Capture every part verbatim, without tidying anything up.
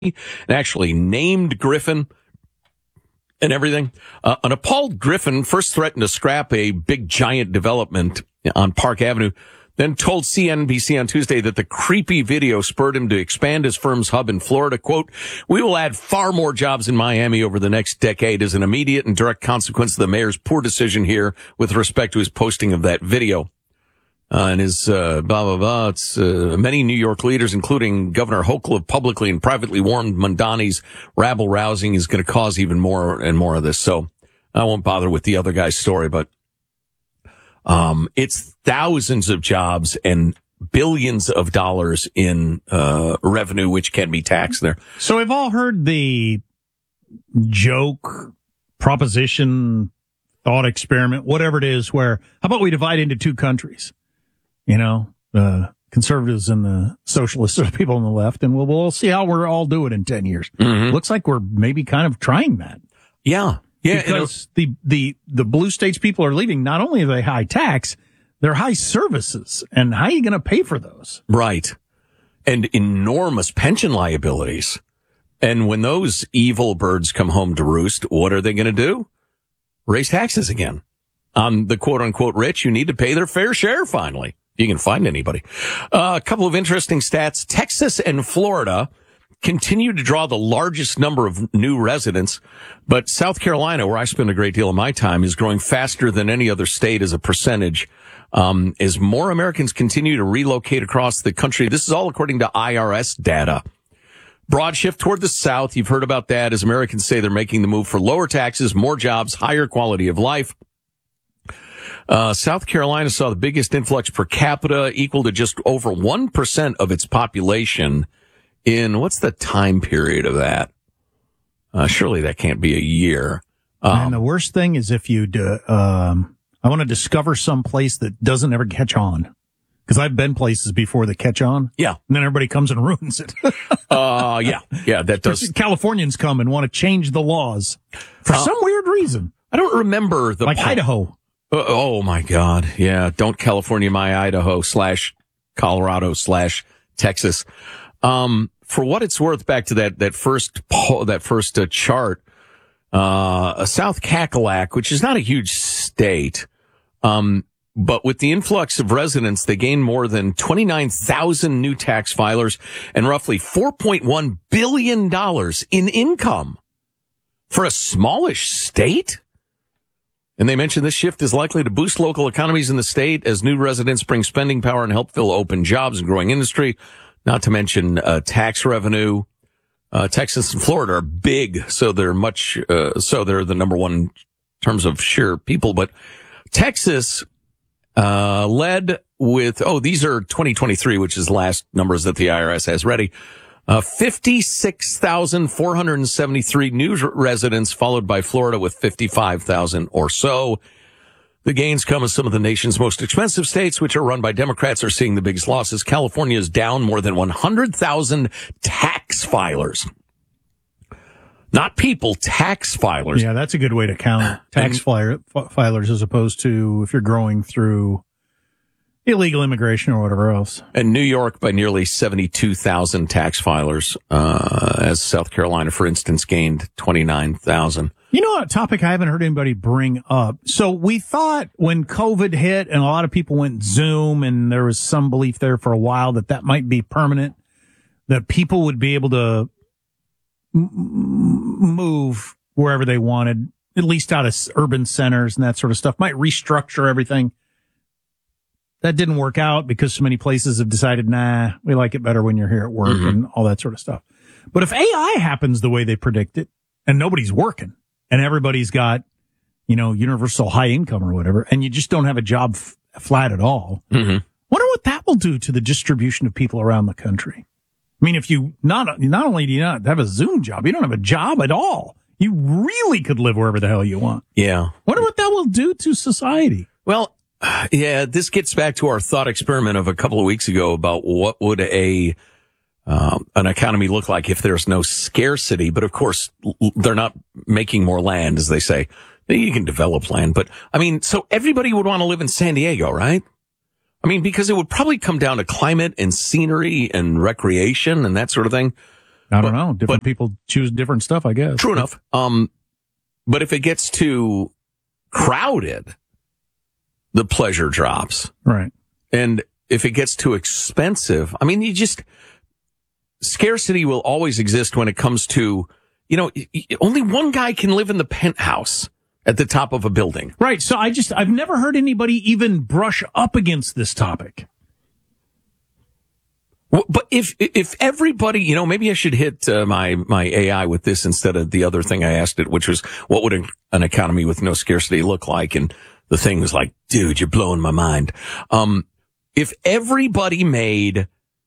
and actually named Griffin and everything. Uh, an appalled Griffin first threatened to scrap a big giant development on Park Avenue, then told C N B C on Tuesday that the creepy video spurred him to expand his firm's hub in Florida. Quote, "We will add far more jobs in Miami over the next decade as an immediate and direct consequence of the mayor's poor decision here with respect to his posting of that video." Uh, and his, uh, blah, blah, blah. It's, uh, many New York leaders, including Governor Hochul, have publicly and privately warned Mondani's rabble rousing is going to cause even more and more of this. So I won't bother with the other guy's story, but, um, it's thousands of jobs and billions of dollars in, uh, revenue, which can be taxed there. So we've all heard the joke, proposition, thought experiment, whatever it is, where, how about we divide into two countries? You know, the conservatives and the socialists are the people on the left, and we'll, we'll see how we're all doing in ten years. Mm-hmm. Looks like we're maybe kind of trying that. Yeah. Yeah. Because the, the, the blue states people are leaving. Not only are they high tax, they're high services. And how are you going to pay for those? Right. And enormous pension liabilities. And when those evil birds come home to roost, what are they going to do? Raise taxes again. On the quote unquote rich, you need to pay their fair share finally. You can find anybody. Uh, a couple of interesting stats. Texas and Florida continue to draw the largest number of new residents, but South Carolina, where I spend a great deal of my time, is growing faster than any other state as a percentage. Um, as more Americans continue to relocate across the country. This is all according to I R S data. Broad shift toward the South. You've heard about that as Americans say they're making the move for lower taxes, more jobs, higher quality of life. Uh, South Carolina saw the biggest influx per capita, equal to just over one percent of its population in, what's the time period of that? Uh, surely that can't be a year. Um, and the worst thing is if you, do, um, I want to discover some place that doesn't ever catch on. Because I've been places before that catch on. Yeah. And then everybody comes and ruins it. uh, yeah. Yeah, that does. Californians come and want to change the laws for uh, some weird reason. I don't remember the. Like po- Idaho. Uh, oh my God. Yeah. Don't California my Idaho slash Colorado slash Texas. Um, for what it's worth, back to that, that first, po- that first uh, chart, uh, South Cackalack, which is not a huge state, um, but with the influx of residents, they gained more than twenty-nine thousand new tax filers and roughly four point one billion dollars in income for a smallish state. And they mentioned this shift is likely to boost local economies in the state as new residents bring spending power and help fill open jobs and growing industry, not to mention uh, tax revenue. Uh, Texas and Florida are big, so they're much, uh, so they're the number one in terms of sheer people. But Texas uh led with, oh, these are twenty twenty-three, which is the last numbers that the I R S has ready. Uh, fifty-six thousand four hundred seventy-three new residents, followed by Florida with fifty-five thousand or so. The gains come as some of the nation's most expensive states, which are run by Democrats, are seeing the biggest losses. California is down more than one hundred thousand tax filers. Not people, tax filers. Yeah, that's a good way to count tax file, filers as opposed to if you're growing through illegal immigration or whatever else. And New York by nearly seventy-two thousand tax filers, uh, as South Carolina, for instance, gained twenty-nine thousand. You know, a topic I haven't heard anybody bring up. So we thought when COVID hit and a lot of people went Zoom and there was some belief there for a while that that might be permanent, that people would be able to m- move wherever they wanted, at least out of urban centers and that sort of stuff, might restructure everything. That didn't work out because so many places have decided, nah, we like it better when you're here at work mm-hmm. and all that sort of stuff. But if A I happens the way they predict it and nobody's working and everybody's got, you know, universal high income or whatever, and you just don't have a job f- flat at all, mm-hmm. wonder what that will do to the distribution of people around the country. I mean, if you not, not only do you not have a Zoom job, you don't have a job at all. You really could live wherever the hell you want. Yeah. Wonder what that will do to society. Well, yeah, this gets back to our thought experiment of a couple of weeks ago about what would a um, an economy look like if there's no scarcity. But of course, they're not making more land, as they say. You can develop land, but I mean, so everybody would want to live in San Diego, right? I mean, because it would probably come down to climate and scenery and recreation and that sort of thing. I don't but, know. Different but, people choose different stuff, I guess. True enough. Um, but if it gets too crowded, the pleasure drops. Right. And if it gets too expensive, I mean, you just, scarcity will always exist when it comes to, you know, only one guy can live in the penthouse at the top of a building. Right. So I just, I've never heard anybody even brush up against this topic. Well, but if, if everybody, you know, maybe I should hit uh, my, my A I with this instead of the other thing I asked it, which was, what would an, an economy with no scarcity look like? And the thing was like, dude, you're blowing my mind. Um, if everybody made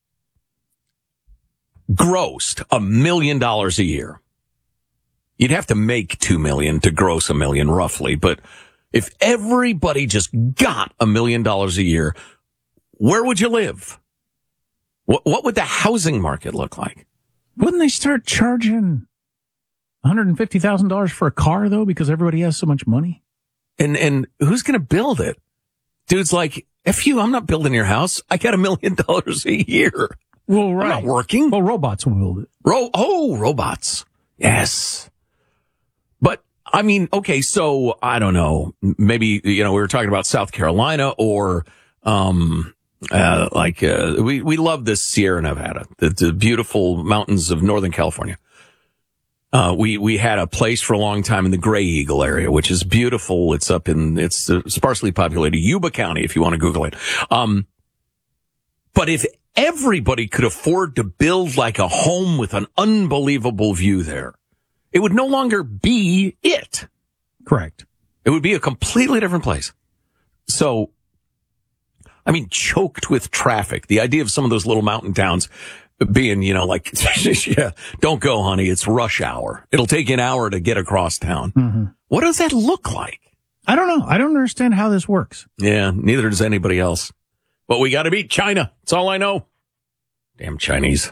grossed a million dollars a year, you'd have to make two million to gross a million roughly. But if everybody just got a million dollars a year, where would you live? What, what would the housing market look like? Wouldn't they start charging one hundred fifty thousand dollars for a car, though, because everybody has so much money? And and who's going to build it? Dude's like, F you, I'm not building your house. I got a million dollars a year. Well, right. I'm not working. Well, robots will build it. Ro- oh, robots. Yes. But, I mean, okay, so, I don't know. Maybe, you know, we were talking about South Carolina or... um Uh, like, uh, we, we love this Sierra Nevada, the, the beautiful mountains of Northern California. Uh, we, we had a place for a long time in the Gray Eagle area, which is beautiful. It's up in, it's uh, sparsely populated Yuba County, if you want to Google it. Um, but if everybody could afford to build like a home with an unbelievable view there, it would no longer be it. Correct. It would be a completely different place. So, I mean, choked with traffic. The idea of some of those little mountain towns being, you know, like, yeah, don't go, honey. It's rush hour. It'll take you an hour to get across town. Mm-hmm. What does that look like? I don't know. I don't understand how this works. Yeah, neither does anybody else. But we got to beat China. That's all I know. Damn Chinese.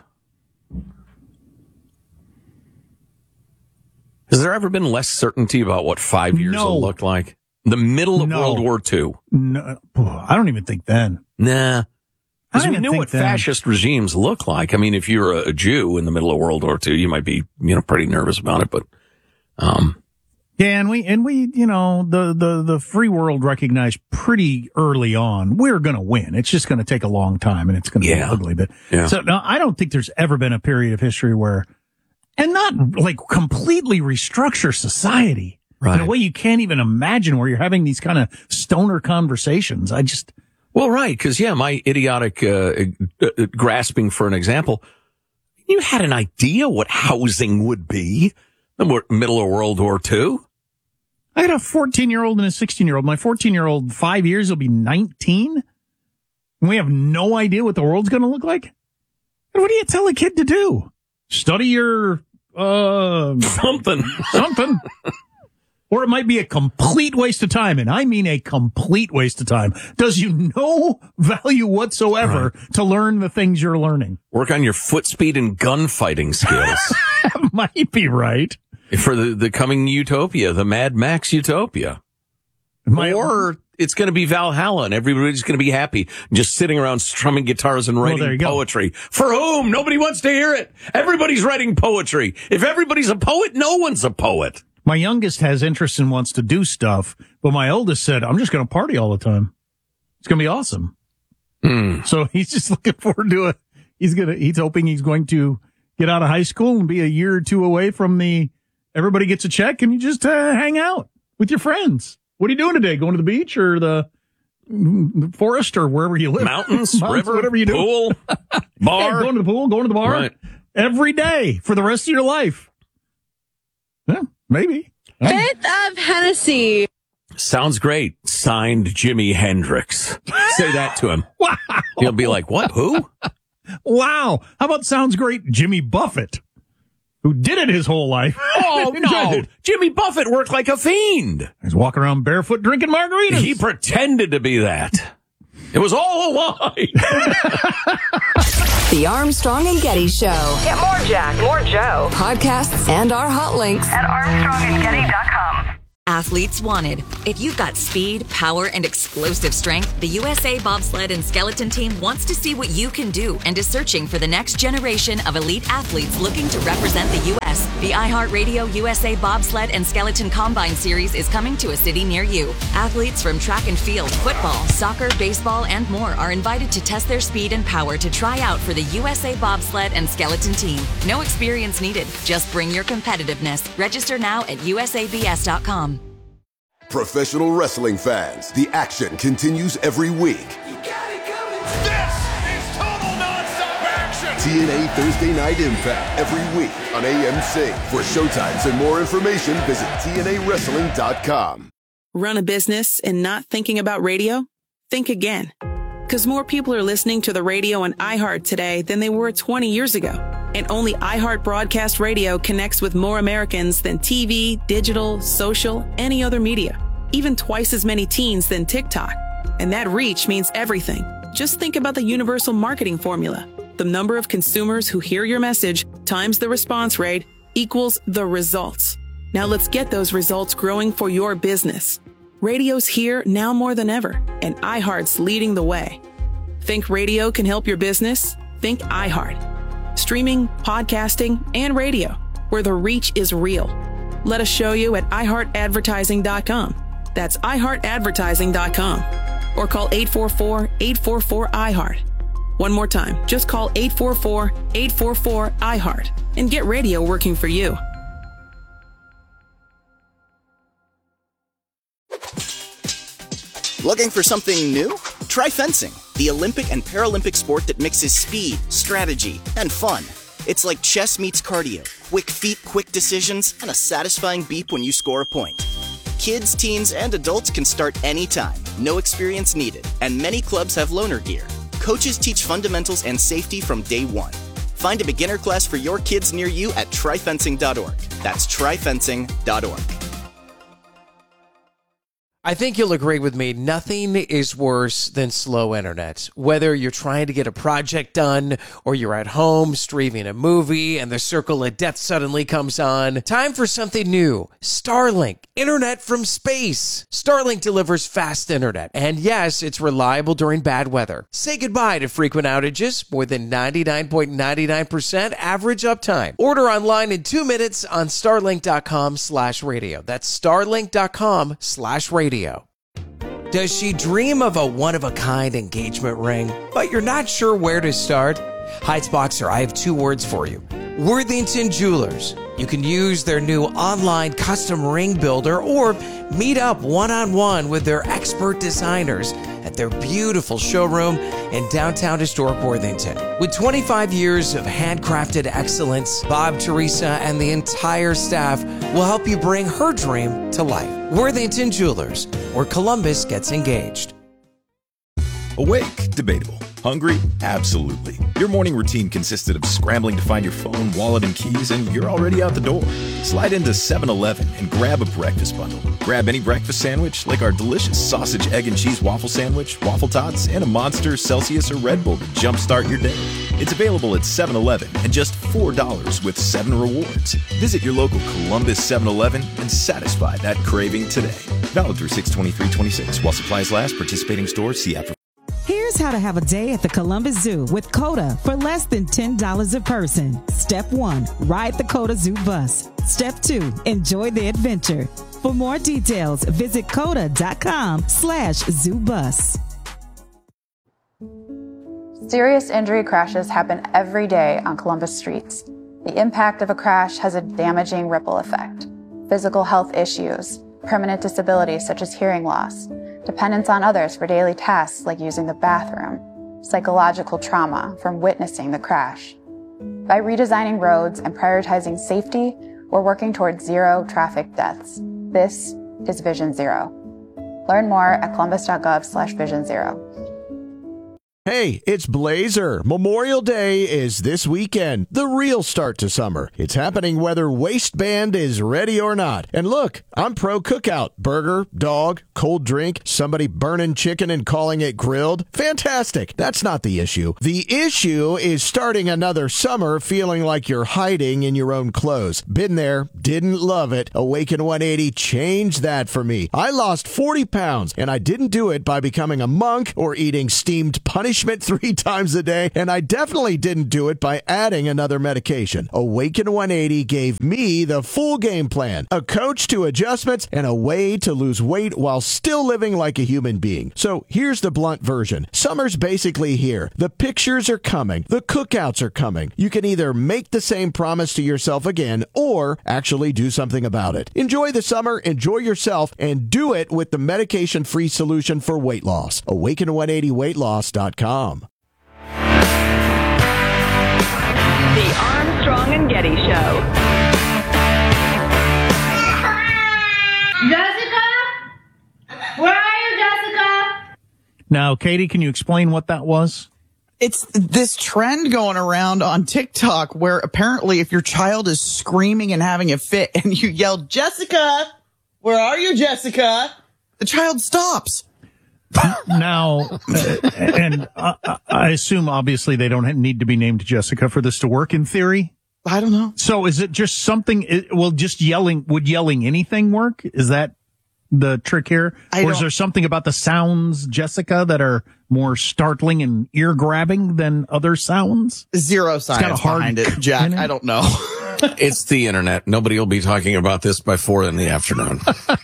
Has there ever been less certainty about what five years no. will look like? The middle of no. World War Two. No, I don't even think then. Nah. Because we knew what then. fascist regimes look like. I mean, if you're a Jew in the middle of World War Two, you might be, you know, pretty nervous about it. But, um, yeah, and we and we, you know, the the the free world recognized pretty early on we're going to win. It's just going to take a long time, and it's going to yeah. be ugly. But yeah. so no, I don't think there's ever been a period of history where, and not like completely restructure society. Right. In a way you can't even imagine, where you're having these kind of stoner conversations. I just... Well, right, because, yeah, my idiotic uh, uh, grasping for an example, you had an idea what housing would be in the middle of World War Two. I got a fourteen-year-old and a sixteen-year-old. My fourteen-year-old, five years, will be nineteen. And we have no idea what the world's going to look like. What do you tell a kid to do? Study your... Uh, something. Something. Or it might be a complete waste of time, and I mean a complete waste of time. Does you no value whatsoever right. to learn the things you're learning. Work on your foot speed and gunfighting skills. That might be right. For the, the coming utopia, the Mad Max utopia. My, or it's going to be Valhalla, and everybody's going to be happy, just sitting around strumming guitars and writing well, poetry. Go. For whom? Nobody wants to hear it. Everybody's writing poetry. If everybody's a poet, no one's a poet. My youngest has interest and wants to do stuff, but my oldest said, I'm just going to party all the time. It's going to be awesome. Mm. So he's just looking forward to it. He's going to, he's hoping he's going to get out of high school and be a year or two away from the, everybody gets a check and you just uh, hang out with your friends. What are you doing today? Going to the beach or the, the forest or wherever you live? Mountains, Mountains river, whatever you do. Pool, bar. Yeah, going to the pool, going to the bar. Right. Every day for the rest of your life. Yeah. Maybe. Fifth of Hennessy. Sounds great. Signed Jimi Hendrix. Say that to him. Wow. He'll be like, what? Who? Wow. How about sounds great Jimmy Buffett, who did it his whole life? Oh, no. Jimmy Buffett worked like a fiend. He's walking around barefoot drinking margaritas. He pretended to be that. It was all a lie. The Armstrong and Getty Show. Get more Jack, more Joe. Podcasts and our hot links at armstrong and getty dot com. athletes wanted. If you've got speed, power, and explosive strength, the U S A Bobsled and Skeleton Team wants to see what you can do and is searching for the next generation of elite athletes looking to represent the U S The iHeartRadio U S A Bobsled and Skeleton Combine Series is coming to a city near you. Athletes from track and field, football, soccer, baseball, and more are invited to test their speed and power to try out for the U S A Bobsled and Skeleton Team. No experience needed. Just bring your competitiveness. Register now at U S A B S dot com. Professional wrestling fans, the action continues every week. You got it coming. This is total nonstop action. T N A Thursday Night Impact every week on A M C. For showtimes and more information, visit T N A wrestling dot com. Run a business and not thinking about radio? Think again. Because more people are listening to the radio on iHeart today than they were twenty years ago. And only iHeart Broadcast Radio connects with more Americans than T V, digital, social, any other media. Even twice as many teens than TikTok. And that reach means everything. Just think about the universal marketing formula. The number of consumers who hear your message times the response rate equals the results. Now let's get those results growing for your business. Radio's here now more than ever, and iHeart's leading the way. Think radio can help your business? Think iHeart. Streaming, podcasting, and radio, where the reach is real. Let us show you at i heart advertising dot com. That's i heart advertising dot com. Or call eight four four, eight four four, I heart. One more time, just call eight four four, eight four four, I heart and get radio working for you. Looking for something new? Try fencing, the Olympic and Paralympic sport that mixes speed, strategy, and fun. It's like chess meets cardio, quick feet, quick decisions, and a satisfying beep when you score a point. Kids, teens, and adults can start anytime, no experience needed, and many clubs have loaner gear. Coaches teach fundamentals and safety from day one. Find a beginner class for your kids near you at try fencing dot org. That's try fencing dot org. I think you'll agree with me, nothing is worse than slow internet. Whether you're trying to get a project done or you're at home streaming a movie and the circle of death suddenly comes on, time for something new. Starlink, internet from space. Starlink delivers fast internet, and yes, it's reliable during bad weather. Say goodbye to frequent outages, more than ninety-nine point nine nine percent average uptime. Order online in two minutes on starlink dot com slash radio. That's starlink dot com slash radio. Does she dream of a one-of-a-kind engagement ring, but you're not sure where to start? Heights Boxer, I have two words for you. Worthington Jewelers. You can use their new online custom ring builder or meet up one-on-one with their expert designers at their beautiful showroom in downtown historic Worthington. With twenty-five years of handcrafted excellence, Bob, Teresa, and the entire staff will help you bring her dream to life. Worthington Jewelers, where Columbus gets engaged. Awake? Debatable. Hungry? Absolutely. Your morning routine consisted of scrambling to find your phone, wallet, and keys, and you're already out the door. Slide into seven eleven and grab a breakfast bundle. Grab any breakfast sandwich, like our delicious sausage, egg, and cheese waffle sandwich, waffle tots, and a Monster, Celsius, or Red Bull to jumpstart your day. It's available at seven eleven and just four dollars with seven rewards. Visit your local Columbus seven eleven and satisfy that craving today. Valid through six twenty-three twenty-six while supplies last. Participating stores. See app for Here's how to have a day at the Columbus Zoo with COTA for less than ten dollars a person. Step one, ride the COTA Zoo bus. Step two, enjoy the adventure. For more details, visit COTA dot com slash zoo bus. Serious injury crashes happen every day on Columbus streets. The impact of a crash has a damaging ripple effect. Physical health issues, permanent disabilities such as hearing loss, dependence on others for daily tasks like using the bathroom, psychological trauma from witnessing the crash. By redesigning roads and prioritizing safety, we're working towards zero traffic deaths. This is Vision Zero. Learn more at columbus dot gov slash vision zero. Hey, it's Blazer. Memorial Day is this weekend, the real start to summer. It's happening whether waistband is ready or not. And look, I'm pro cookout. Burger, dog, cold drink, somebody burning chicken and calling it grilled. Fantastic. That's not the issue. The issue is starting another summer feeling like you're hiding in your own clothes. Been there, didn't love it. Awaken one eighty changed that for me. I lost forty pounds, and I didn't do it by becoming a monk or eating steamed punishment three times a day, and I definitely didn't do it by adding another medication. Awaken one eighty gave me the full game plan, a coach to adjustments, and a way to lose weight while still living like a human being. So here's the blunt version. Summer's basically here. The pictures are coming. The cookouts are coming. You can either make the same promise to yourself again or actually do something about it. Enjoy the summer, enjoy yourself, and do it with the medication-free solution for weight loss. awaken one eighty weight loss dot com. The Armstrong and Getty Show. Jessica? Where are you, Jessica? Now, Katie, can you explain what that was? It's this trend going around on TikTok where apparently if your child is screaming and having a fit and you yell, Jessica, where are you, Jessica? The child stops. Now, uh, and uh, I assume obviously they don't need to be named Jessica for this to work in theory. I don't know. So is it just something, it, well, just yelling, would yelling anything work? Is that the trick here? I or is don't- there something about the sounds, Jessica, that are more startling and ear grabbing than other sounds? Zero got a science hard behind it, Jack. in it? I don't know. It's the internet. Nobody will be talking about this by four in the afternoon.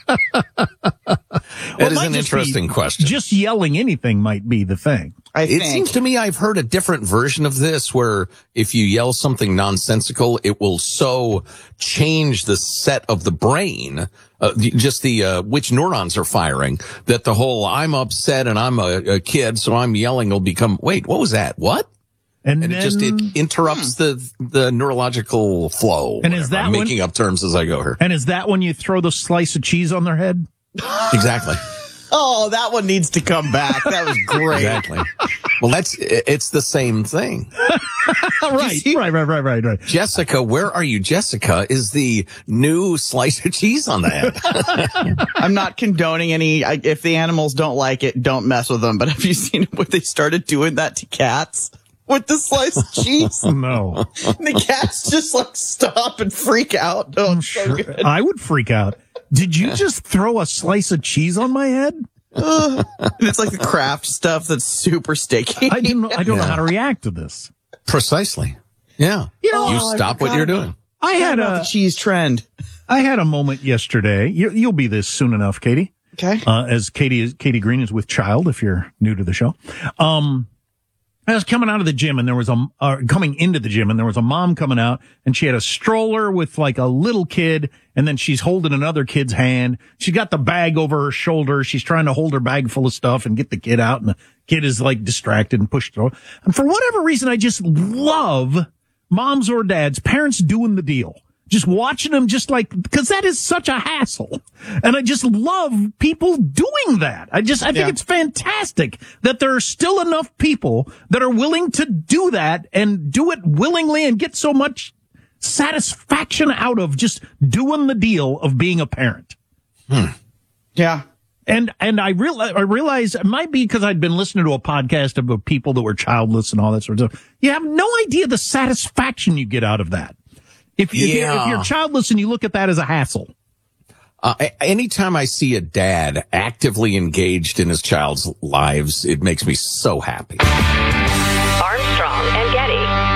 That is an interesting question. Just yelling anything might be the thing. I It think. seems to me I've heard a different version of this where if you yell something nonsensical, it will so change the set of the brain, uh, the- just the, uh, which neurons are firing, that the whole I'm upset and I'm a, a kid, so I'm yelling will become, wait, what was that? What? And, And then, it just, it interrupts the, the neurological flow. And is whatever. that I'm when- making up terms as I go here. and is that when you throw the slice of cheese on their head? Exactly. Oh, that one needs to come back. That was great. Exactly. Well, that's, it's the same thing. right, right, right, right, right, right. Jessica, where are you? Jessica is the new slice of cheese on the head. I'm not condoning any. I, if the animals don't like it, don't mess with them. But have you seen what they started doing that to cats with the sliced cheese? No. And the cats just like stop and freak out. Oh, I'm it's so sure good. I would freak out. Did you just throw a slice of cheese on my head? Uh, and it's like the Kraft stuff that's super sticky. I don't know. I don't know Yeah. how to react to this. Precisely. Yeah. You know, you I stop what forgot you're about- doing. I had about a the cheese trend. I had a moment yesterday. You, you'll be this soon enough, Katie. Okay. Uh, as Katie is Katie Green is with child. If you're new to the show, um, I was coming out of the gym and there was a uh, coming into the gym and there was a mom coming out and she had a stroller with like a little kid and then she's holding another kid's hand. She got the bag over her shoulder. She's trying to hold her bag full of stuff and get the kid out and the kid is like distracted and pushed through. And for whatever reason, I just love moms or dads, parents doing the deal. Just watching them just like, because that is such a hassle. And I just love people doing that. I just, I think Yeah. it's fantastic that there are still enough people that are willing to do that and do it willingly and get so much satisfaction out of just doing the deal of being a parent. Yeah. And, and I real, I realize it might be because I'd been listening to a podcast about people that were childless and all that sort of stuff. You have no idea the satisfaction you get out of that. If, if, you're, if you're childless and you look at that as a hassle. Uh, a- anytime I see a dad actively engaged in his child's lives, it makes me so happy. Armstrong and Getty.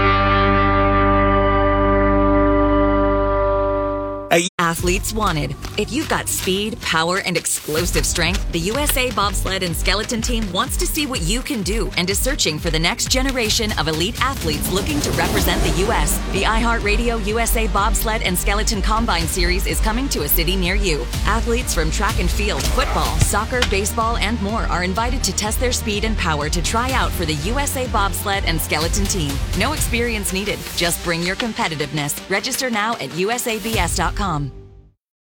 Athletes wanted. If you've got speed, power, and explosive strength, the U S A Bobsled and Skeleton Team wants to see what you can do and is searching for the next generation of elite athletes looking to represent the U S. The iHeartRadio U S A Bobsled and Skeleton Combine Series is coming to a city near you. Athletes from track and field, football, soccer, baseball, and more are invited to test their speed and power to try out for the U S A Bobsled and Skeleton Team. No experience needed. Just bring your competitiveness. Register now at U S A B S dot com.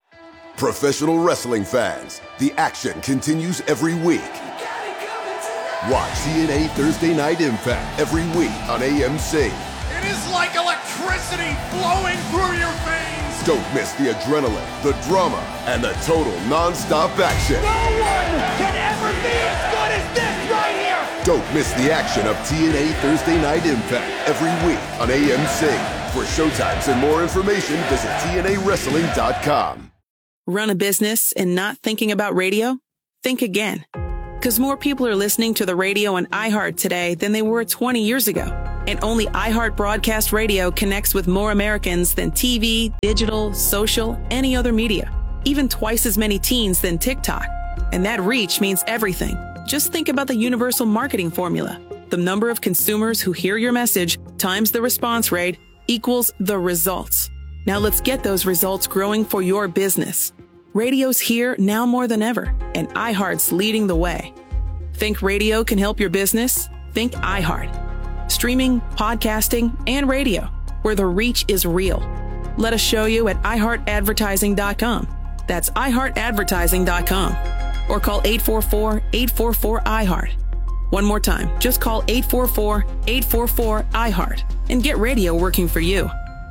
Professional wrestling fans, the action continues every week. Watch T N A Thursday Night Impact every week on A M C. It is like electricity flowing through your veins. Don't miss the adrenaline, the drama, and the total non-stop action. No one can ever be as good as this right here. Don't miss the action of T N A Thursday Night Impact every week on A M C. For showtimes and more information, visit T N A wrestling dot com. Run a business and not thinking about radio? Think again. Because more people are listening to the radio on iHeart today than they were twenty years ago. And only iHeart Broadcast Radio connects with more Americans than T V, digital, social, any other media. Even twice as many teens than TikTok. And that reach means everything. Just think about the universal marketing formula. The number of consumers who hear your message times the response rate equals the results. Now let's get those results growing for your business. Radio's here now more than ever, and iHeart's leading the way. Think radio can help your business? Think iHeart. Streaming, podcasting, and radio, where the reach is real. Let us show you at i heart advertising dot com. That's i heart advertising dot com. Or call eight four four, eight four four, I heart. One more time, just call eight four four, eight four four, I heart and get radio working for you.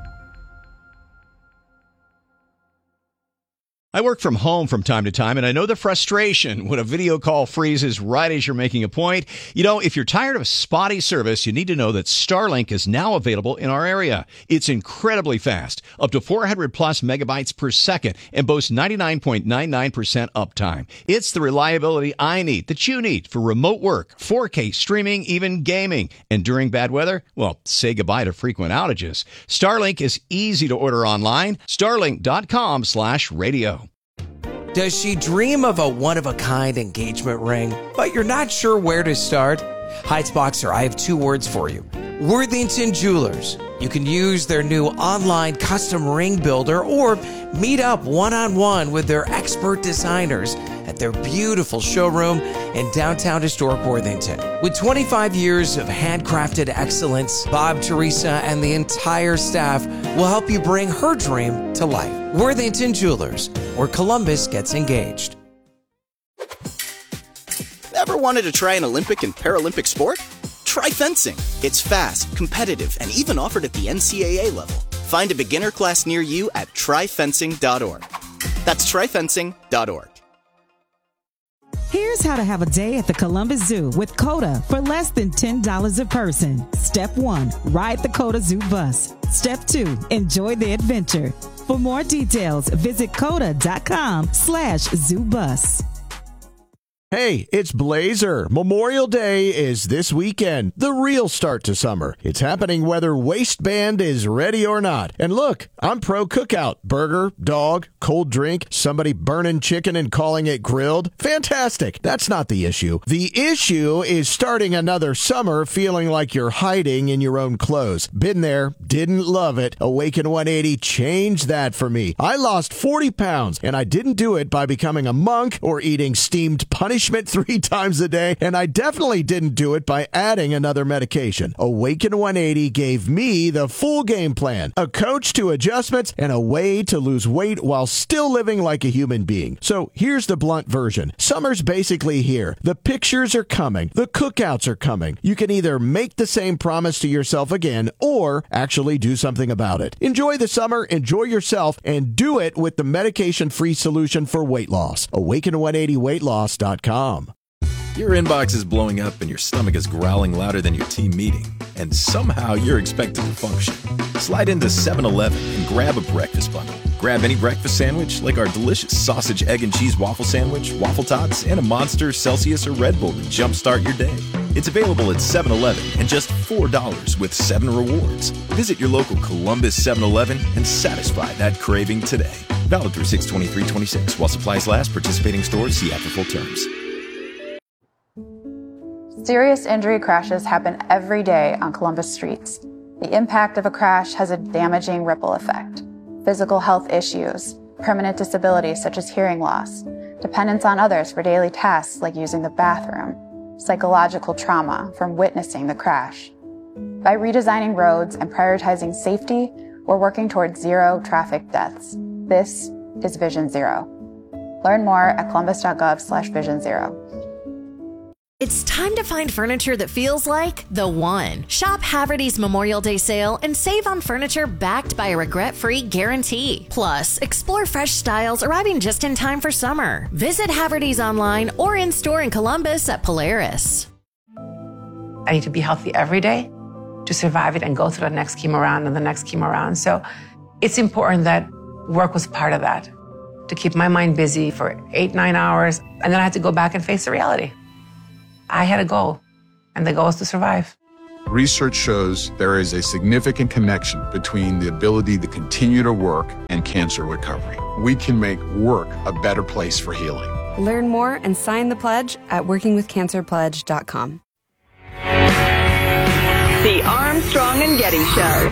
I work from home from time to time, and I know the frustration when a video call freezes right as you're making a point. You know, if you're tired of spotty service, you need to know that Starlink is now available in our area. It's incredibly fast, up to four hundred plus megabytes per second, and boasts ninety-nine point nine nine percent uptime. It's the reliability I need, that you need, for remote work, four K streaming, even gaming. And during bad weather, well, say goodbye to frequent outages. Starlink is easy to order online. Starlink dot com slash radio. Does she dream of a one-of-a-kind engagement ring, but you're not sure where to start? Heights Boxer, I have two words for you. Worthington Jewelers. You can use their new online custom ring builder or meet up one-on-one with their expert designers at their beautiful showroom in downtown historic Worthington. With twenty-five years of handcrafted excellence, Bob, Teresa, and the entire staff will help you bring her dream to life. Worthington Jewelers, where Columbus gets engaged. Ever wanted to try an Olympic and Paralympic sport? Try fencing. It's fast, competitive, and even offered at the N C double A level. Find a beginner class near you at try fencing dot org. That's try fencing dot org. Here's how to have a day at the Columbus Zoo with COTA for less than ten dollars a person. Step one, ride the COTA Zoo bus. Step two, enjoy the adventure. For more details, visit coda dot com slash zoo bus. Hey, it's Blazer. Memorial Day is this weekend, the real start to summer. It's happening whether Waistband is ready or not. And look, I'm pro cookout. Burger, dog, cold drink, somebody burning chicken and calling it grilled. Fantastic. That's not the issue. The issue is starting another summer feeling like you're hiding in your own clothes. Been there, didn't love it. Awaken one eighty changed that for me. I lost forty pounds, and I didn't do it by becoming a monk or eating steamed punishment three times a day, and I definitely didn't do it by adding another medication. Awaken one eighty gave me the full game plan, a coach to adjustments, and a way to lose weight while still living like a human being. So here's the blunt version. Summer's basically here. The pictures are coming. The cookouts are coming. You can either make the same promise to yourself again or actually do something about it. Enjoy the summer, enjoy yourself, and do it with the medication-free solution for weight loss. awaken one eighty weight loss dot com. Your inbox is blowing up and your stomach is growling louder than your team meeting, and somehow you're expected to function. Slide into seven eleven and grab a breakfast bundle. Grab any breakfast sandwich like our delicious sausage, egg, and cheese waffle sandwich, waffle tots, and a Monster, Celsius, or Red Bull to jumpstart your day. It's available at seven eleven and just four dollars with seven rewards. Visit your local Columbus seven eleven and satisfy that craving today. Valid through six twenty-three twenty-six. While supplies last, participating stores see app for full terms. Serious injury crashes happen every day on Columbus streets. The impact of a crash has a damaging ripple effect. Physical health issues, permanent disabilities such as hearing loss, dependence on others for daily tasks like using the bathroom, psychological trauma from witnessing the crash. By redesigning roads and prioritizing safety, we're working towards zero traffic deaths. This is Vision Zero. Learn more at columbus dot gov slash vision zero. It's time to find furniture that feels like the one. Shop Haverty's Memorial Day sale and save on furniture backed by a regret-free guarantee. Plus, explore fresh styles arriving just in time for summer. Visit Haverty's online or in-store in Columbus at Polaris. I need to be healthy every day to survive it and go through the next chemo round and the next chemo round. So it's important that work was part of that, to keep my mind busy for eight, nine hours. And then I had to go back and face the reality. I had a goal, and the goal is to survive. Research shows there is a significant connection between the ability to continue to work and cancer recovery. We can make work a better place for healing. Learn more and sign the pledge at working with cancer pledge dot com. The Armstrong and Getty Show.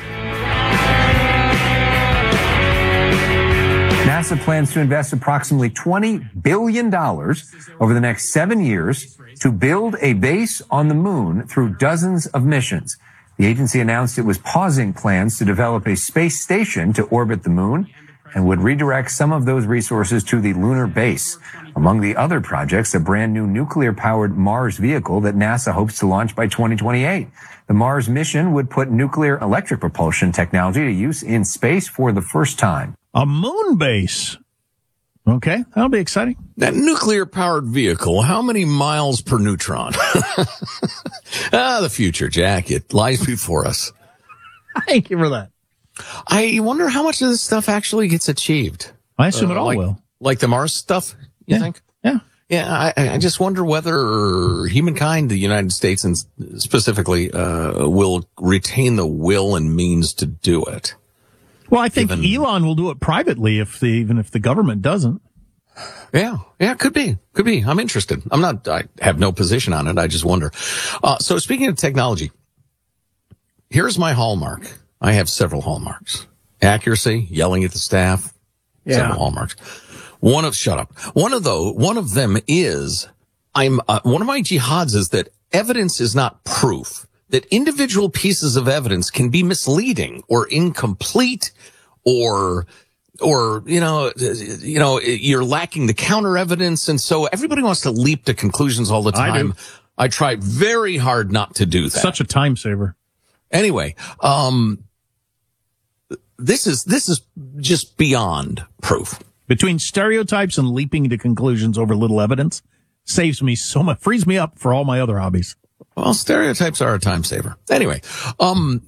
NASA plans to invest approximately twenty billion dollars over the next seven years to build a base on the moon through dozens of missions. The agency announced it was pausing plans to develop a space station to orbit the moon and would redirect some of those resources to the lunar base. Among the other projects, a brand new nuclear-powered Mars vehicle that NASA hopes to launch by twenty twenty-eight. The Mars mission would put nuclear electric propulsion technology to use in space for the first time. A moon base. Okay, that'll be exciting. That nuclear-powered vehicle, how many miles per neutron? ah, the future, Jack. It lies before us. Thank you for that. I wonder how much of this stuff actually gets achieved. I assume uh, it all like, will. Like the Mars stuff, you yeah. think? Yeah. Yeah, I, I just wonder whether humankind, the United States and specifically, uh, will retain the will and means to do it. Well, I think Given, Elon will do it privately if the, even if the government doesn't. Yeah, yeah, could be, could be. I'm interested. I'm not, I have no position on it. I just wonder. Uh, so speaking of technology, here's my hallmark. I have several hallmarks. Accuracy, yelling at the staff, yeah. several hallmarks. One of, shut up. One of those, one of them is, I'm, uh, one of my jihads is that evidence is not proof. That individual pieces of evidence can be misleading or incomplete or, or, you know, you know, you're lacking the counter evidence. And so everybody wants to leap to conclusions all the time. I do. I try very hard not to do that. Such a time saver. Anyway, um, this is, this is just beyond proof. Between stereotypes and leaping to conclusions over little evidence saves me so much, frees me up for all my other hobbies. Well, stereotypes are a time saver. Anyway, um,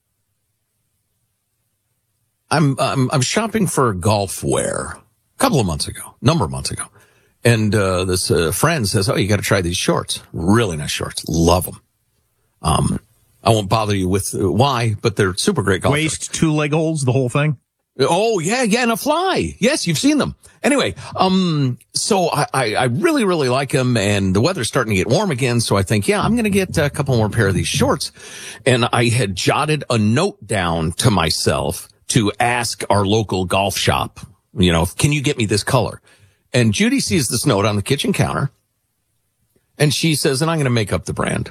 I'm, I'm, I'm shopping for golf wear a couple of months ago, number of months ago. And, uh, this, uh, friend says, oh, you got to try these shorts. Really nice shorts. Love them. Um, I won't bother you with uh, why, but they're super great golf Waist, shorts. two leg holes, the whole thing. Oh, yeah, yeah, and a fly. Yes, you've seen them. Anyway, um, so I, I, I really, really like them, and the weather's starting to get warm again, so I think, yeah, I'm gonna get a couple more pair of these shorts. And I had jotted a note down to myself to ask our local golf shop, you know, can you get me this color? And Judy sees this note on the kitchen counter, and she says, and I'm gonna make up the brand.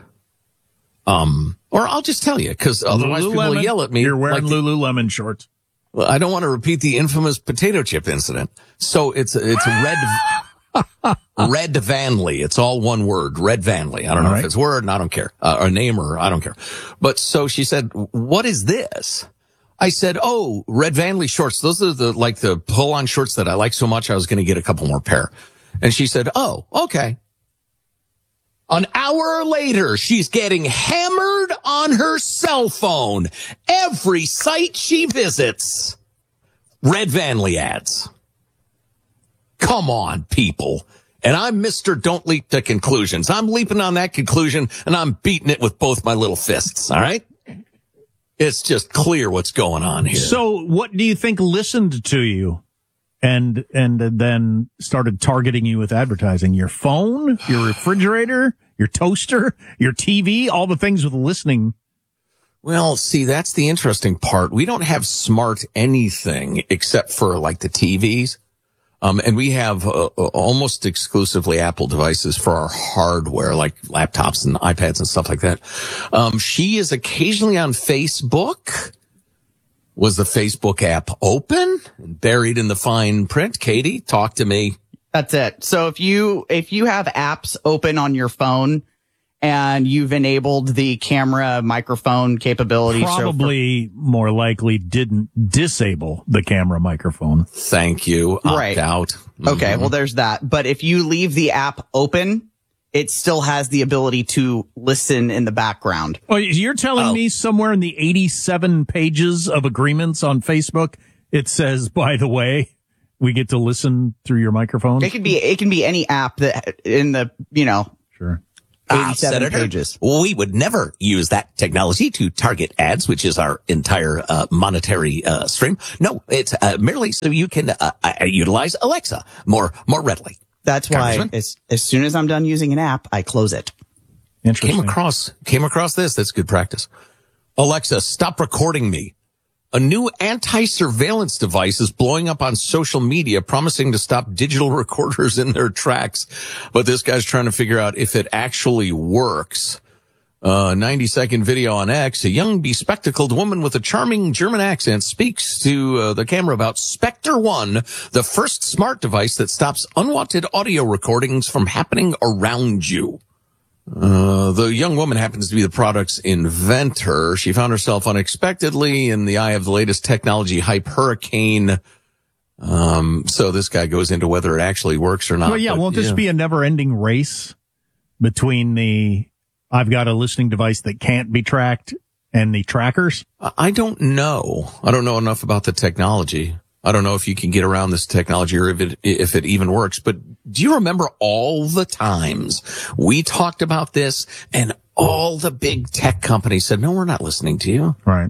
Um, or I'll just tell you, because otherwise people will yell at me. You're wearing like Lululemon shorts. Well, I don't want to repeat the infamous potato chip incident. So it's, it's Red, Red Vanley. It's all one word, Red Vanley. I don't know all right. if it's a word and I don't care, uh, or name or I don't care. But so she said, what is this? I said, oh, Red Vanley shorts. Those are the, like the pull on shorts that I like so much. I was going to get a couple more pair. And she said, oh, okay. An hour later, she's getting hammered on her cell phone. Every site she visits, Red Vanley ads. Come on, people. And I'm Mister Don't Leap to Conclusions. I'm leaping on that conclusion, and I'm beating it with both my little fists, all right? It's just clear what's going on here. So what do you think listened to you and and then started targeting you with advertising? Your phone, your refrigerator, your toaster, your T V, all the things with listening. Well, see, that's the interesting part. We don't have smart anything except for like the T Vs. Um, and we have uh, almost exclusively Apple devices for our hardware, like laptops and iPads and stuff like that. Um, she is occasionally on Facebook. Was the Facebook app open? Buried in the fine print? Katie, talk to me. That's it. So if you if you have apps open on your phone, and you've enabled the camera microphone capability. Probably so for, more likely didn't disable the camera microphone. Thank you. Opt right. out. Mm-hmm. Okay, well, there's that. But if you leave the app open, it still has the ability to listen in the background. Well, you're telling oh. me somewhere in the eighty-seven pages of agreements on Facebook, it says, by the way, we get to listen through your microphone? It can be, it can be any app that in the, you know. Sure. Uh, Senator, pages. We would never use that technology to target ads, which is our entire uh, monetary uh, stream. No, it's uh, merely so you can uh, uh, utilize Alexa more more readily. That's why as, as soon as I'm done using an app, I close it. Interesting. Came across, came across this. That's good practice. Alexa, stop recording me. A new anti-surveillance device is blowing up on social media, promising to stop digital recorders in their tracks. But this guy's trying to figure out if it actually works. A ninety second video on X, a young bespectacled woman with a charming German accent speaks to uh, the camera about Spectre One, the first smart device that stops unwanted audio recordings from happening around you. Uh, the young woman happens to be the product's inventor. She found herself unexpectedly in the eye of the latest technology hype hurricane. Um, so this guy goes into whether it actually works or not. Well, yeah, but, won't this yeah. be a never-ending race between the I've got a listening device that can't be tracked and the trackers? I don't know. I don't know enough about the technology. I don't know if you can get around this technology or if it, if it even works. But do you remember all the times we talked about this and all the big tech companies said, no, we're not listening to you. Right.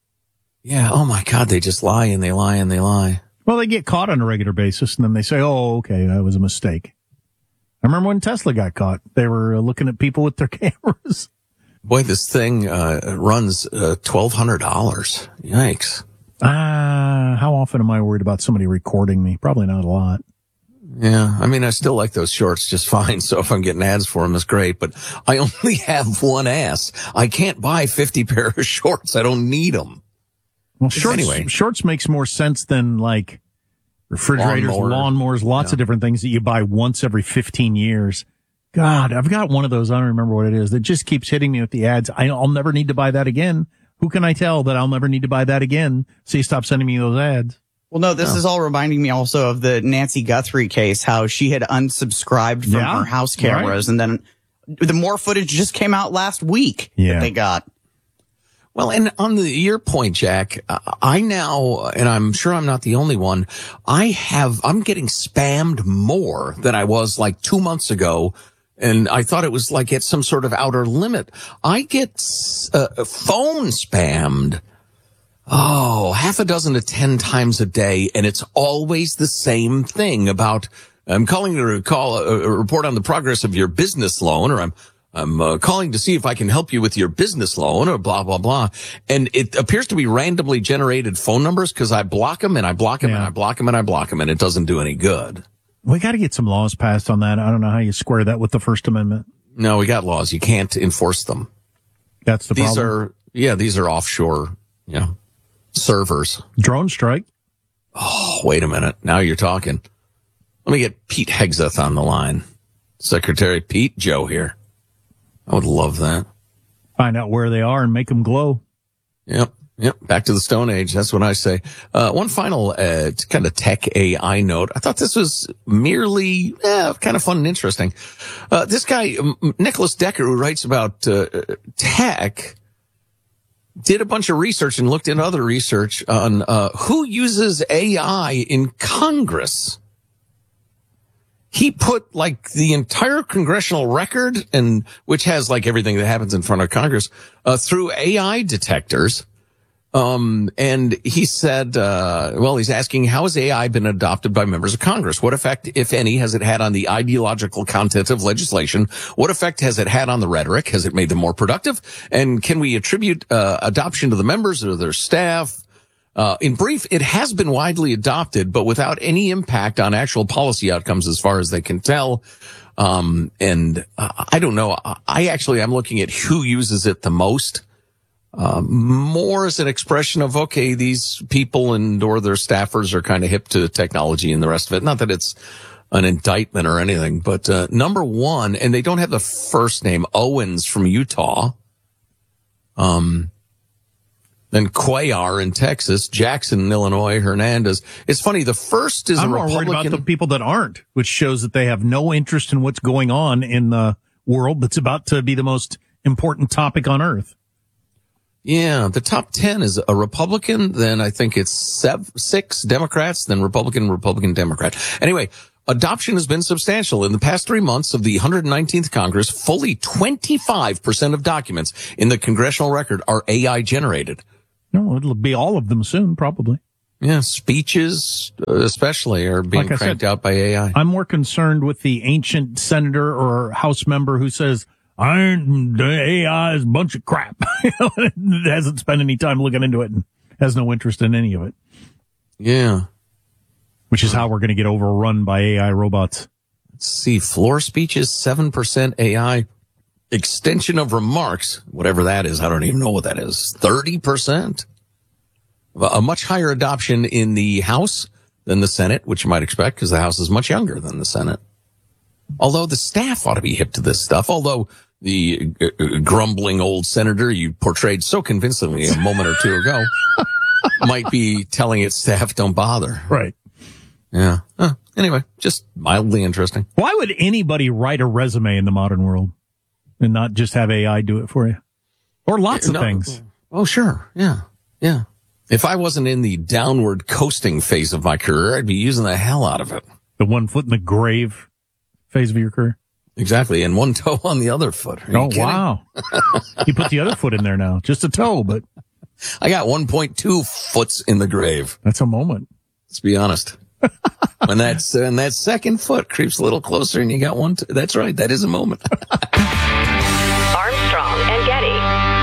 Yeah. Oh my God. They just lie and they lie and they lie. Well, they get caught on a regular basis and then they say, oh, okay, that was a mistake. I remember when Tesla got caught. They were looking at people with their cameras. Boy, this thing uh, runs uh, twelve hundred dollars. Yikes. Ah, uh, how often am I worried about somebody recording me? Probably not a lot. Yeah, I mean, I still like those shorts just fine. So if I'm getting ads for them, it's great. But I only have one ass. I can't buy fifty pair of shorts. I don't need them. Well, shorts, anyway, shorts makes more sense than like refrigerators, Lawnmower. lawnmowers, lots Yeah. of different things that you buy once every fifteen years. God, I've got one of those. I don't remember what it is. That just keeps hitting me with the ads. I, I'll never need to buy that again. Who can I tell that I'll never need to buy that again? So you stop sending me those ads. Well, no, this Oh. is all reminding me also of the Nancy Guthrie case, how she had unsubscribed from Yeah, her house cameras. right. And then the more footage just came out last week Yeah. that they got. Well, and on the, your point, Jack, uh, I now, and I'm sure I'm not the only one, I have, I'm getting spammed more than I was like two months ago. And I thought it was like at some sort of outer limit. I get uh, phone spammed. Oh, half a dozen to ten times a day. And it's always the same thing about, I'm calling to call a, a report on the progress of your business loan, or I'm, I'm uh, calling to see if I can help you with your business loan, or blah, blah, blah. And it appears to be randomly generated phone numbers because I block them and I block them and I block them and I block them, and it doesn't do any good. We got to get some laws passed on that. I don't know how you square that with the First Amendment. No, we got laws. You can't enforce them. That's the these problem. are, yeah, these are offshore, you know, servers. Drone strike. Oh, wait a minute. Now you're talking. Let me get Pete Hegseth on the line. Secretary Pete, Joe here. I would love that. Find out where they are and make them glow. Yep. Yep. Back to the Stone Age. That's what I say. Uh, one final, uh, kind of tech A I note. I thought this was merely, eh, kind of fun and interesting. Uh, this guy, um, Nicholas Decker, who writes about, uh, tech, did a bunch of research and looked into other research on, uh, who uses A I in Congress. He put like the entire congressional record, and which has like everything that happens in front of Congress, uh, through A I detectors. Um, and he said, uh, well, he's asking, how has A I been adopted by members of Congress? What effect, if any, has it had on the ideological content of legislation? What effect has it had on the rhetoric? Has it made them more productive? And can we attribute, uh, adoption to the members or their staff? Uh, in brief, it has been widely adopted, but without any impact on actual policy outcomes as far as they can tell. Um, and uh, I don't know. I actually, I'm looking at who uses it the most. Uh, more as an expression of, okay, these people and or their staffers are kind of hip to technology and the rest of it. Not that it's an indictment or anything. But uh, number one, and they don't have the first name, Owens from Utah. Um, then Cuellar in Texas, Jackson in Illinois, Hernandez. It's funny, the first is I'm a more Republican. worried about the people that aren't, which shows that they have no interest in what's going on in the world that's about to be the most important topic on earth. Yeah, the top ten is a Republican, then I think it's seven, six Democrats, then Republican, Republican, Democrat. Anyway, adoption has been substantial. In the past three months of the one hundred nineteenth Congress, fully twenty-five percent of documents in the congressional record are A I generated. No, it'll be all of them soon, probably. Yeah, speeches uh, especially are being Like I cranked said, out by A I. I'm more concerned with the ancient senator or House member who says, I ain't, the A I is a bunch of crap. Hasn't spent any time looking into it and has no interest in any of it. Yeah. Which is how we're going to get overrun by A I robots. Let's see, floor speeches, seven percent A I. Extension of remarks, whatever that is, I don't even know what that is, thirty percent. A much higher adoption in the House than the Senate, which you might expect because the House is much younger than the Senate. Although the staff ought to be hip to this stuff, although the uh, grumbling old senator you portrayed so convincingly a moment or two ago might be telling its staff, don't bother. Right. Yeah. Huh. Anyway, just mildly interesting. Why would anybody write a resume in the modern world and not just have A I do it for you? Or lots of No. things. Oh, sure. Yeah. Yeah. If I wasn't in the downward coasting phase of my career, I'd be using the hell out of it. The one foot in the grave phase of your career. Exactly. And one toe on the other foot. Are you Oh, kidding? wow. You put the other foot in there now. Just a toe, but I got one point two foots in the grave. that's a moment. Let's be honest. when that's, when that second foot creeps a little closer and you got one, t- that's right. That is a moment. Armstrong and Getty.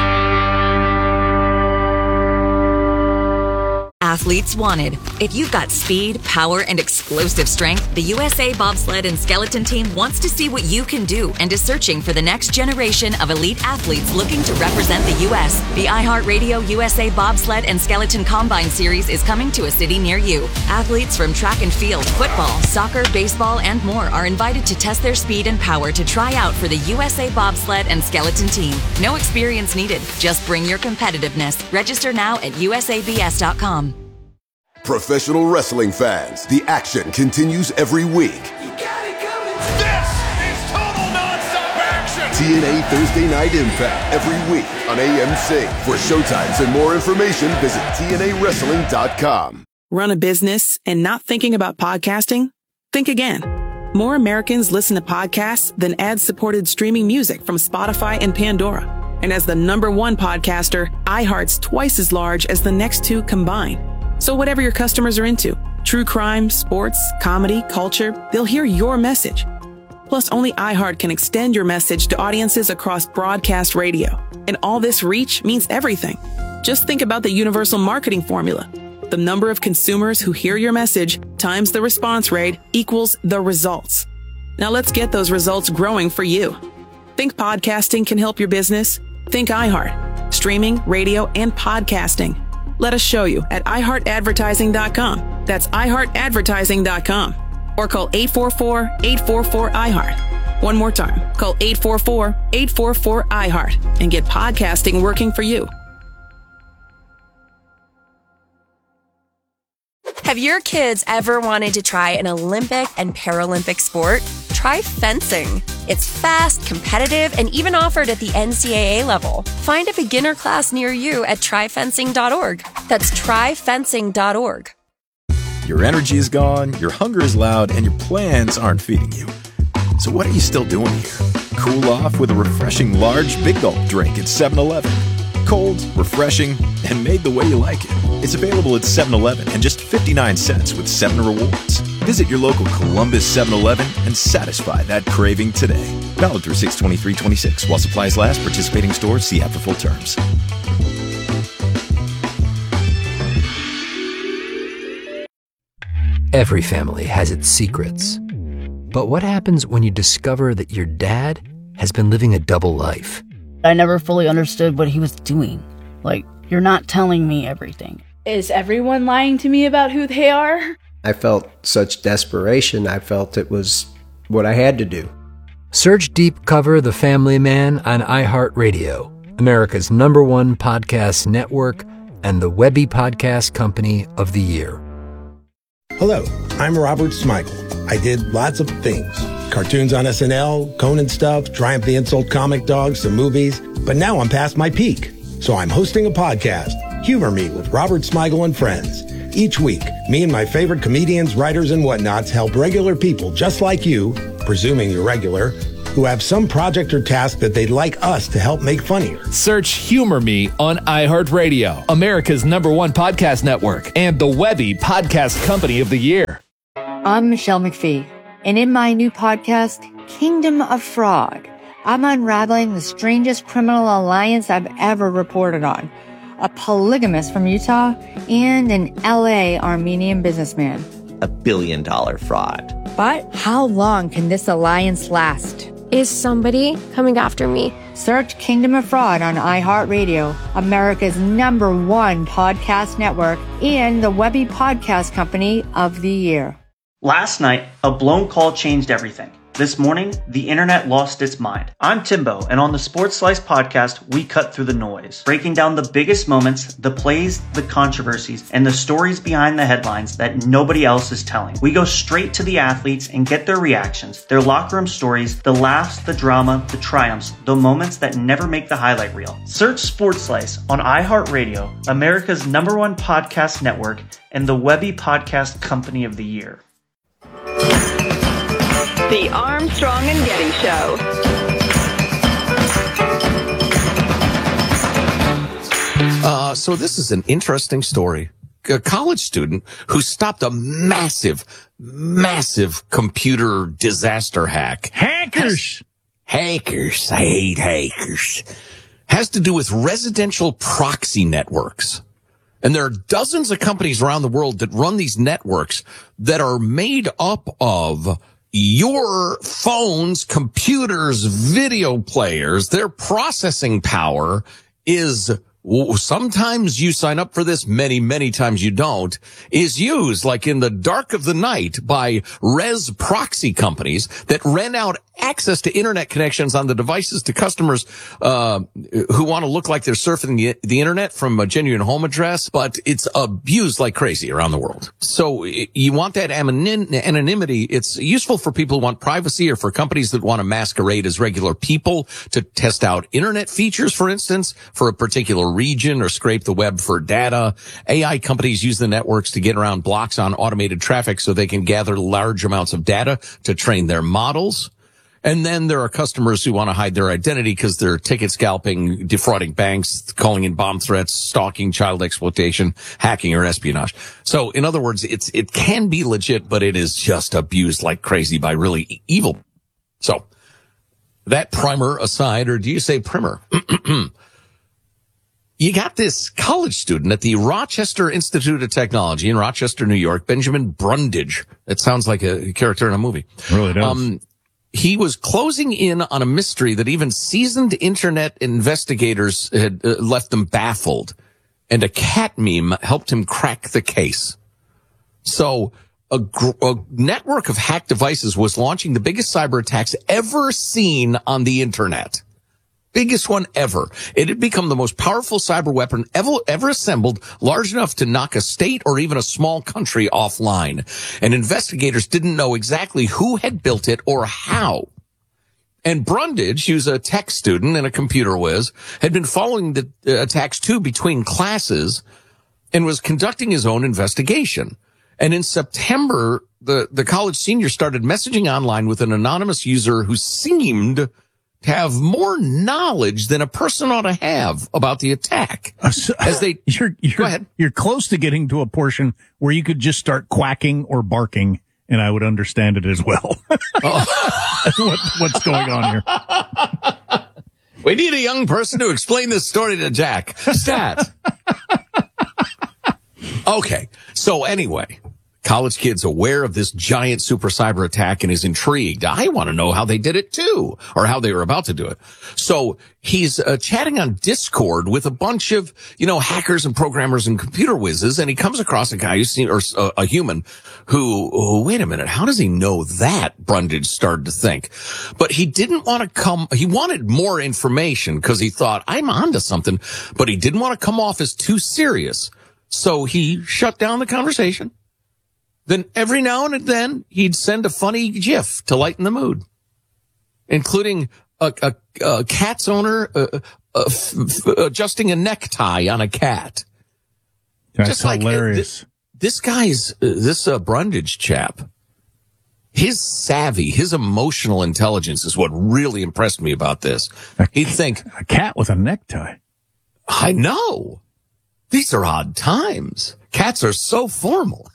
Athletes wanted. If you've got speed, power, and explosive strength, the U S A Bobsled and Skeleton Team wants to see what you can do and is searching for the next generation of elite athletes looking to represent the U S. The iHeartRadio U S A Bobsled and Skeleton Combine Series is coming to a city near you. Athletes from track and field, football, soccer, baseball, and more are invited to test their speed and power to try out for the U S A Bobsled and Skeleton Team. No experience needed. Just bring your competitiveness. Register now at U S A B S dot com. Professional wrestling fans, the action continues every week. This is total nonstop action. T N A Thursday Night Impact every week on A M C. For showtimes and more information, visit T N A wrestling dot com. Run a business and not thinking about podcasting? Think again. More Americans listen to podcasts than ad-supported streaming music from Spotify and Pandora. And as the number one podcaster, iHeart's twice as large as the next two combined. So whatever your customers are into, true crime, sports, comedy, culture, they'll hear your message. Plus, only iHeart can extend your message to audiences across broadcast radio. And all this reach means everything. Just think about the universal marketing formula. The number of consumers who hear your message times the response rate equals the results. Now let's get those results growing for you. Think podcasting can help your business? Think iHeart. Streaming, radio, and podcasting. Let us show you at i heart advertising dot com. That's i heart advertising dot com. Or call eight four four, eight four four, I heart. One more time. Call eight four four, eight four four, I heart and get podcasting working for you. Have your kids ever wanted to try an Olympic and Paralympic sport? Try fencing. It's fast, competitive, and even offered at the N C double A level. Find a beginner class near you at try fencing dot org. That's try fencing dot org. Your energy is gone, your hunger is loud, and your plans aren't feeding you. So what are you still doing here? Cool off with a refreshing large Big Gulp drink at seven eleven. Cold, refreshing, and made the way you like it. It's available at seven eleven and just fifty-nine cents with seven rewards. Visit your local Columbus seven eleven and satisfy that craving today. Valid through six twenty-three twenty-six. While supplies last, participating stores, see app for full terms. Every family has its secrets. But what happens when you discover that your dad has been living a double life? I never fully understood what he was doing. Like, you're not telling me everything. Is everyone lying to me about who they are? I felt such desperation. I felt it was what I had to do. Search Deep Cover The Family Man on iHeartRadio, America's number one podcast network and the Webby Podcast Company of the Year. Hello, I'm Robert Smigel. I did lots of things. Cartoons on S N L, Conan stuff, Triumph the Insult comic dogs, some movies. But now I'm past my peak. So I'm hosting a podcast, Humor Me with Robert Smigel and Friends. Each week, me and my favorite comedians, writers, and whatnots help regular people just like you, presuming you're regular, who have some project or task that they'd like us to help make funnier. Search Humor Me on iHeartRadio, America's number one podcast network, and the Webby Podcast Company of the Year. I'm Michelle McPhee, and in my new podcast, Kingdom of Fraud, I'm unraveling the strangest criminal alliance I've ever reported on. A polygamist from Utah and an L A Armenian businessman. A billion dollar fraud. But how long can this alliance last? Is somebody coming after me? Search Kingdom of Fraud on iHeartRadio, America's number one podcast network, and the Webby Podcast Company of the Year. Last night, a blown call changed everything. This morning, the internet lost its mind. I'm Timbo, and on the Sports Slice podcast, we cut through the noise, breaking down the biggest moments, the plays, the controversies, and the stories behind the headlines that nobody else is telling. We go straight to the athletes and get their reactions, their locker room stories, the laughs, the drama, the triumphs, the moments that never make the highlight reel. Search Sports Slice on iHeartRadio, America's number one podcast network, and the Webby Podcast Company of the Year. The Armstrong and Getty Show. Uh, so this is an interesting story. A college student who stopped a massive, massive computer disaster hack. Hackers! Hackers. I hate hackers. Has to do with residential proxy networks. And there are dozens of companies around the world that run these networks that are made up of your phones, computers, video players. Their processing power is, sometimes you sign up for this, many, many times you don't, is used like in the dark of the night by res proxy companies that rent out access to internet connections on the devices to customers uh who want to look like they're surfing the, the internet from a genuine home address, but it's abused like crazy around the world. So you want that anonymity. It's useful for people who want privacy or for companies that want to masquerade as regular people to test out internet features, for instance, for a particular region or scrape the web for data. A I companies use the networks to get around blocks on automated traffic so they can gather large amounts of data to train their models. And then there are customers who want to hide their identity because they're ticket scalping, defrauding banks, calling in bomb threats, stalking, child exploitation, hacking, or espionage. So, in other words, it's it can be legit, but it is just abused like crazy by really evil. So, that primer aside, or do you say primer? You got this college student at the Rochester Institute of Technology in Rochester, New York, Benjamin Brundage. It sounds like a character in a movie. It really does. Um, He was closing in on a mystery that even seasoned internet investigators had uh, left them baffled. And a cat meme helped him crack the case. So a, gr- a network of hacked devices was launching the biggest cyber attacks ever seen on the internet. Biggest one ever. It had become the most powerful cyber weapon ever, ever assembled, large enough to knock a state or even a small country offline. And investigators didn't know exactly who had built it or how. And Brundage, who's a tech student and a computer whiz, had been following the uh, attacks too between classes and was conducting his own investigation. And in September, the, the college senior started messaging online with an anonymous user who seemed to have more knowledge than a person ought to have about the attack. Uh, so, As they, you're, you're, go ahead. You're close to getting to a portion where you could just start quacking or barking, and I would understand it as well. Oh. what, what's going on here? We need a young person to explain this story to Jack. Stat. Okay. So anyway, College kid's aware of this giant super cyber attack and is intrigued. I want to know how they did it too, or how they were about to do it. So he's uh, chatting on Discord with a bunch of, you know, hackers and programmers and computer whizzes, and he comes across a guy who's seen, or uh, a human who, oh, wait a minute, how does he know that? Brundage started to think. But he didn't want to come, he wanted more information because he thought, I'm onto something, but he didn't want to come off as too serious. So he shut down the conversation. Then every now and then he'd send a funny GIF to lighten the mood, including a, a, a cat's owner uh, uh, f- f- adjusting a necktie on a cat. That's Just like, hilarious. Uh, th- this guy's, uh, this uh, Brundage chap, his savvy, his emotional intelligence is what really impressed me about this. He'd think, a cat with a necktie. I know. These are odd times. Cats are so formal.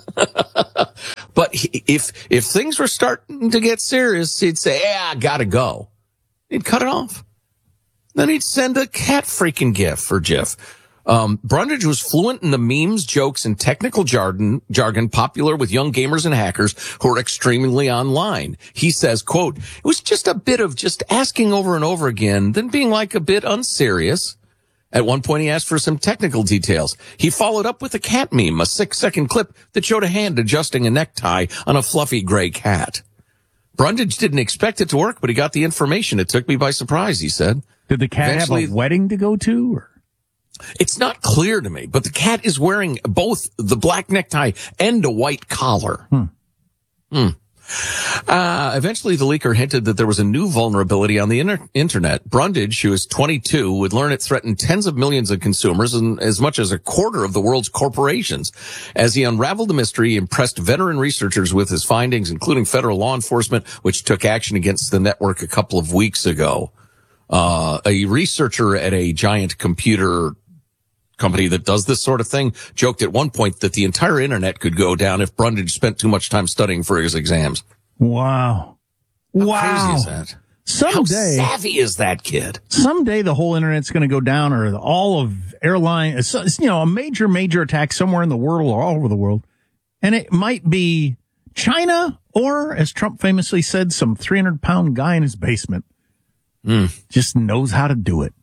But he, if if things were starting to get serious, he'd say, yeah, I gotta go. He'd cut it off. Then he'd send a cat freaking gif or gif. Um, Brundage was fluent in the memes, jokes, and technical jargon, jargon popular with young gamers and hackers who are extremely online. He says, quote, it was just a bit of just asking over and over again, then being like a bit unserious. At one point, he asked for some technical details. He followed up with a cat meme, a six-second clip that showed a hand adjusting a necktie on a fluffy gray cat. Brundage didn't expect it to work, but he got the information. It took me by surprise, he said. Did the cat Eventually, have a wedding to go to? Or? It's not clear to me, but the cat is wearing both the black necktie and a white collar. Hmm. Hmm. Uh, eventually the leaker hinted that there was a new vulnerability on the inter- internet. Brundage, who is twenty-two, would learn it threatened tens of millions of consumers and as much as a quarter of the world's corporations. As he unraveled the mystery, he impressed veteran researchers with his findings, including federal law enforcement, which took action against the network a couple of weeks ago. Uh, a researcher at a giant computer company that does this sort of thing joked at one point that the entire internet could go down if Brundage spent too much time studying for his exams. Wow. How wow. crazy is that? Someday, How savvy is that kid? Someday the whole internet's going to go down, or all of airline, you know, a major, major attack somewhere in the world or all over the world. And it might be China, or as Trump famously said, some three hundred pound guy in his basement. Mm. Just knows how to do it.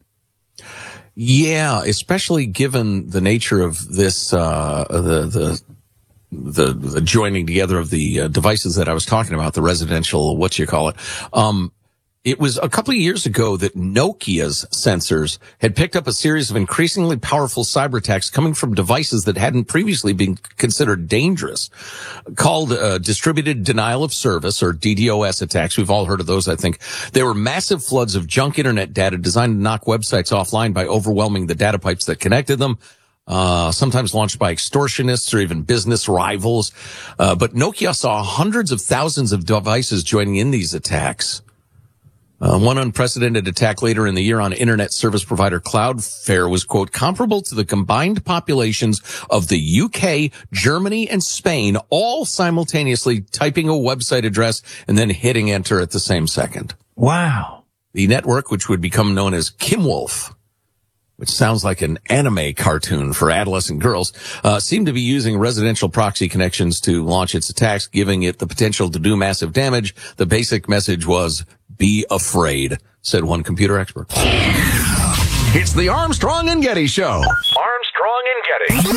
Yeah, especially given the nature of this, uh, the, the, the, the joining together of the uh, devices that I was talking about, the residential, what you call it. Um, it was a couple of years ago that Nokia's sensors had picked up a series of increasingly powerful cyber attacks coming from devices that hadn't previously been considered dangerous, called uh, distributed denial of service, or D DoS attacks. We've all heard of those, I think. They were massive floods of junk internet data designed to knock websites offline by overwhelming the data pipes that connected them. Uh, sometimes launched by extortionists or even business rivals. Uh, but Nokia saw hundreds of thousands of devices joining in these attacks. Uh, one unprecedented attack later in the year on internet service provider Cloudflare was, quote, comparable to the combined populations of the U K, Germany, and Spain, all simultaneously typing a website address and then hitting enter at the same second. Wow. The network, which would become known as Kimwolf, which sounds like an anime cartoon for adolescent girls, uh, seemed to be using residential proxy connections to launch its attacks, giving it the potential to do massive damage. The basic message was, be afraid, said one computer expert. It's the Armstrong and Getty Show. Armstrong and Getty.